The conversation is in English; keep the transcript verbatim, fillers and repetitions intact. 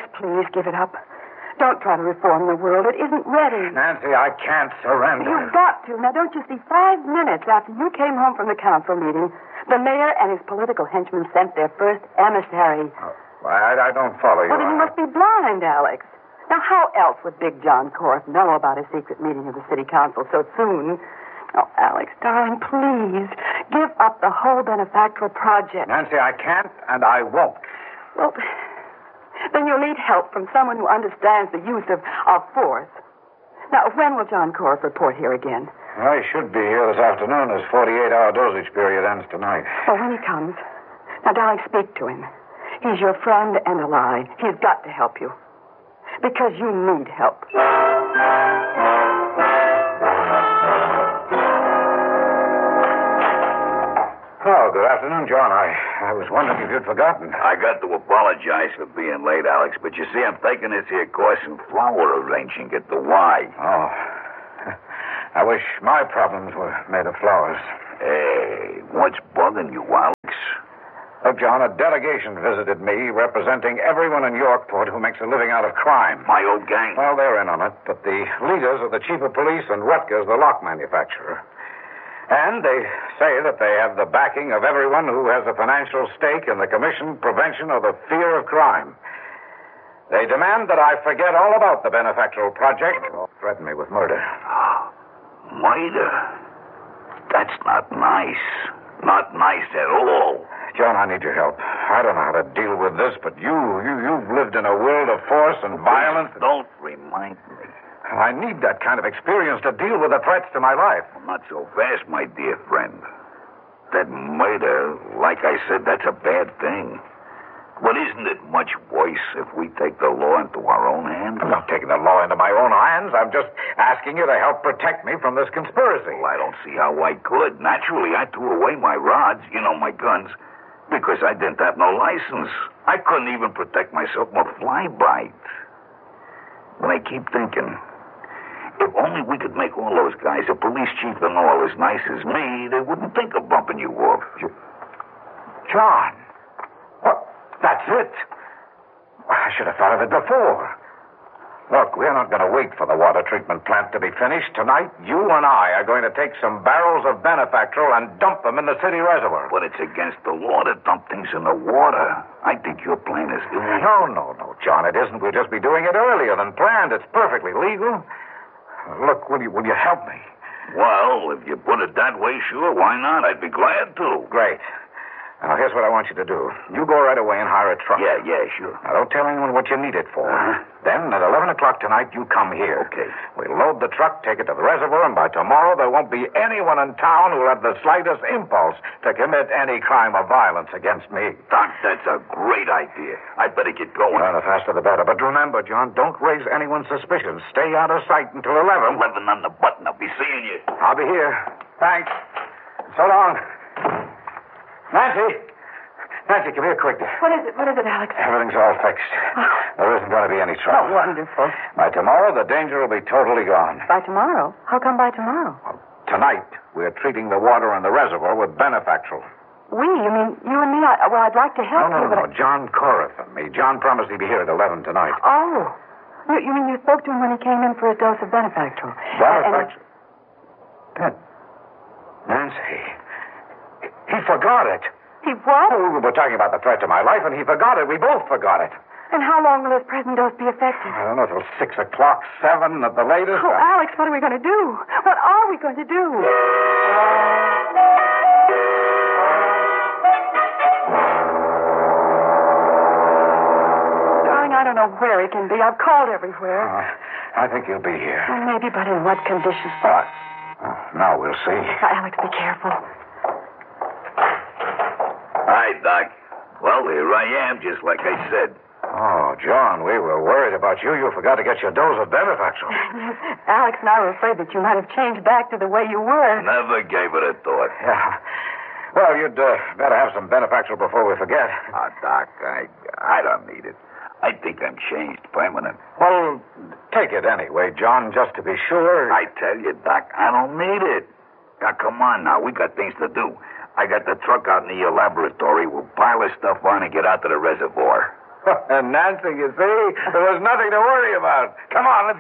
Alex, please give it up. Don't try to reform the world. It isn't ready. Nancy, I can't surrender. You've got to. Now, don't you see, five minutes after you came home from the council meeting, the mayor and his political henchmen sent their first emissary. Oh, I, I don't follow you. Well, then you must be blind, Alex. Now, how else would Big John Korth know about a secret meeting of the city council so soon? Oh, Alex, darling, please, give up the whole benefactoral project. Nancy, I can't, and I won't. Well, then you'll need help from someone who understands the use of, of force. Now, when will John Korth report here again? Well, he should be here this afternoon. His forty-eight hour dosage period ends tonight. Well, when he comes, now, darling, speak to him. He's your friend and ally. He's got to help you. Because you need help. Oh, good afternoon, John. I, I was wondering if you'd forgotten. I got to apologize for being late, Alex, but you see, I'm taking this here course in flower arranging at the Y. Oh. I wish my problems were made of flowers. Hey, what's bugging you, Alex? Look, John, a delegation visited me representing everyone in Yorkport who makes a living out of crime. My old gang? Well, they're in on it, but the leaders are the chief of police and Rutgers, the lock manufacturer. And they say that they have the backing of everyone who has a financial stake in the commission, prevention, or the fear of crime. They demand that I forget all about the benefactoral project or threaten me with murder. Murder? That's not nice. Not nice at all. John, I need your help. I don't know how to deal with this, but you, you, you've lived in a world of force and violence. Don't remind me. I need that kind of experience to deal with the threats to my life. Well, not so fast, my dear friend. That murder, like I said, that's a bad thing. But isn't it much worse if we take the law into our own hands? I'm not taking the law into my own hands. I'm just asking you to help protect me from this conspiracy. Well, I don't see how I could. Naturally, I threw away my rods, you know, my guns, because I didn't have no license. I couldn't even protect myself from a flyby. But I keep thinking, if only we could make all those guys, a police chief and all, as nice as me, they wouldn't think of bumping you off. John, what? That's it. I should have thought of it before. Look, we're not going to wait for the water treatment plant to be finished. Tonight, you and I are going to take some barrels of benefactral and dump them in the city reservoir. But it's against the law to dump things in the water. I think your plan is illegal. No, no, no, John, it isn't. We'll just be doing it earlier than planned. It's perfectly legal. Look, will you, will you help me? Well, if you put it that way, sure, why not? I'd be glad to. Great. Now, here's what I want you to do. You go right away and hire a truck. Yeah, yeah, sure. Now, don't tell anyone what you need it for. Uh-huh. Then, at eleven o'clock tonight, you come here. Okay. We'll load the truck, take it to the reservoir, and by tomorrow, there won't be anyone in town who'll have the slightest impulse to commit any crime of violence against me. Doc, that's a great idea. I'd better get going. Well, the faster the better. But remember, John, don't raise anyone's suspicions. Stay out of sight until eleven. eleven on the button. I'll be seeing you. I'll be here. Thanks. So long. Nancy. Nancy, come here quick. What is it? What is it, Alex? Everything's all fixed. Oh. There isn't going to be any trouble. Oh, wonderful. By tomorrow, the danger will be totally gone. By tomorrow? How come by tomorrow? Well, tonight, we're treating the water in the reservoir with benefactral. We? You mean you and me? I, well, I'd like to help no, no, you, but... No, no, John Korth and me. John promised he'd be here at eleven tonight. Oh. You, you mean you spoke to him when he came in for a dose of benefactral? Benefactral? And... Nancy, he, he forgot it. He what? Oh, we were talking about the threat to my life, and he forgot it. We both forgot it. And how long will his present dose be effective? I don't know, till six o'clock, seven at the latest. Oh, Alex, what are we going to do? What are we going to do? Darling, I don't know where he can be. I've called everywhere. Uh, I think he'll be here. Well, maybe, but in what conditions? Uh, now we'll see. Uh, Alex, be careful. Hi, Doc. Well, here I am, just like I said. Oh, John, we were worried about you. You forgot to get your dose of benefactral. Yes, Alex and I were afraid that you might have changed back to the way you were. Never gave it a thought. Yeah. Well, you'd uh, better have some benefacral before we forget. Oh, Doc, I, I don't need it. I think I'm changed permanent. Well, take it anyway, John, just to be sure. I tell you, Doc, I don't need it. Now, come on now. We got things to do. I got the truck out in the laboratory. We'll pile the stuff on and get out to the reservoir. And Nancy, you see, there was nothing to worry about. Come on, let's